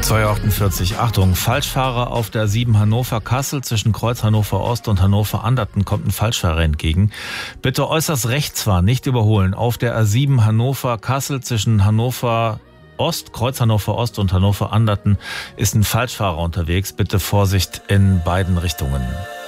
2:48 Uhr. Achtung, Falschfahrer auf der A7 Hannover-Kassel. Zwischen Kreuz Hannover-Ost und Hannover-Anderten kommt ein Falschfahrer entgegen. Bitte äußerst rechts fahren, nicht überholen. Auf der A7 Hannover-Kassel zwischen Hannover-Ost, Kreuz Hannover-Ost und Hannover-Anderten ist ein Falschfahrer unterwegs. Bitte Vorsicht in beiden Richtungen.